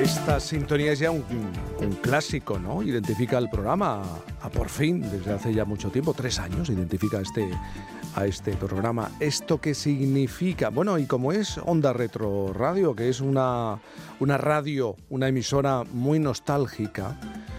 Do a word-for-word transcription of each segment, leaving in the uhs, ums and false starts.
Esta sintonía es ya un, un clásico, ¿no? Identifica el programa a, a por fin, desde hace ya mucho tiempo, tres años, identifica este, a este programa. ¿Esto qué significa? Bueno, y como es Onda Retro Radio, que es una, una radio, una emisora muy nostálgica,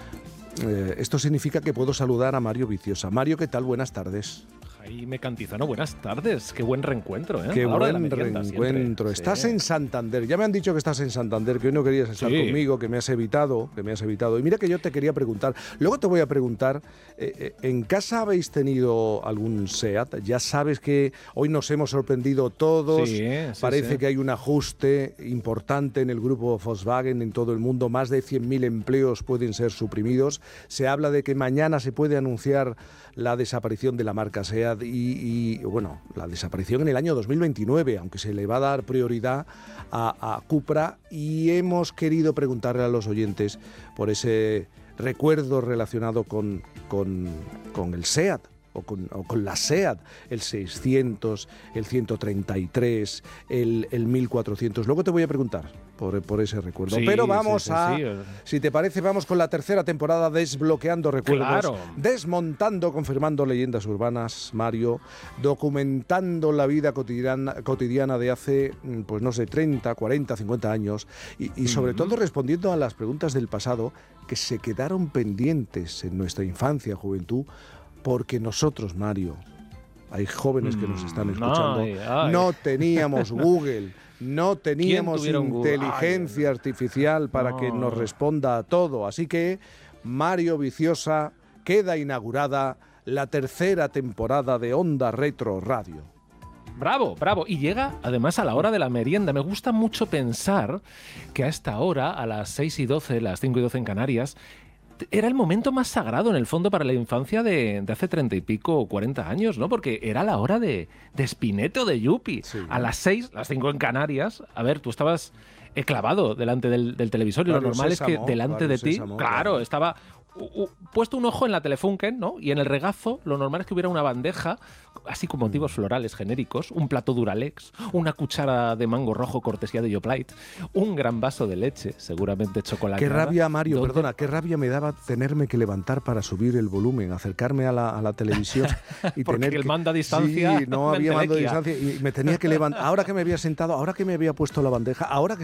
eh, esto significa que puedo saludar a Mario Viciosa. Mario, ¿qué tal? Buenas tardes. Jaime Cantizano, buenas tardes. Qué buen reencuentro, ¿eh? Qué buen reencuentro. Siempre. Estás sí. en Santander. Ya me han dicho que estás en Santander, que hoy no querías estar sí. conmigo, que me has evitado, que me has evitado. Y mira que yo te quería preguntar. Luego te voy a preguntar, eh, eh, ¿en casa habéis tenido algún SEAT? Ya sabes que hoy nos hemos sorprendido todos. Sí, sí, Parece sí. que hay un ajuste importante en el grupo Volkswagen en todo el mundo. Más de cien mil empleos pueden ser suprimidos. Se habla de que mañana se puede anunciar la desaparición de la marca SEAT y, y bueno, la desaparición en el año dos mil veintinueve, aunque se le va a dar prioridad a, a Cupra, y hemos querido preguntarle a los oyentes por ese recuerdo relacionado con, con, con el SEAT. O con, o con la SEAT, el seiscientos, el ciento treinta y tres, el, el mil cuatrocientos. Luego te voy a preguntar por, por ese recuerdo. Sí, Pero vamos sí, sí, a, sí. si te parece, vamos con la tercera temporada desbloqueando recuerdos, Claro. desmontando, confirmando leyendas urbanas, Mario, documentando la vida cotidiana, cotidiana de hace, pues no sé, treinta, cuarenta, cincuenta años y, y sobre uh-huh. todo respondiendo a las preguntas del pasado que se quedaron pendientes en nuestra infancia, juventud, porque nosotros, Mario, hay jóvenes que nos están escuchando, ay, ay. no teníamos Google, no teníamos inteligencia Google? artificial para no. que nos responda a todo. Así que, Mario Viciosa, queda inaugurada la tercera temporada de Onda Retro Radio. Bravo, bravo. Y llega además a la hora de la merienda. Me gusta mucho pensar que a esta hora, a las seis y doce, las cinco y doce en Canarias, era el momento más sagrado en el fondo para la infancia de, de hace treinta y pico o cuarenta años, ¿no? Porque era la hora de, de Spinetta o de Yupi. Sí. A las seis, las cinco en Canarias. A ver, tú estabas eh, clavado delante del, del televisor y Mario lo normal Sésamo, es que delante Mario de ti, Sésamo, claro, claro, estaba uh, uh, puesto un ojo en la Telefunken, ¿no? Y en el regazo lo normal es que hubiera una bandeja, así con motivos mm. florales genéricos, un plato Duralex, una cuchara de mango rojo cortesía de Yoplait, un gran vaso de leche, seguramente chocolate. Qué rabia, Mario, ¿dónde? Perdona, qué rabia me daba tenerme que levantar para subir el volumen, acercarme a la, a la televisión y porque tener el que... mando a distancia. Sí, no había mando a distancia y me tenía que levantar. Ahora que me había sentado, ahora que me había puesto la bandeja, ahora que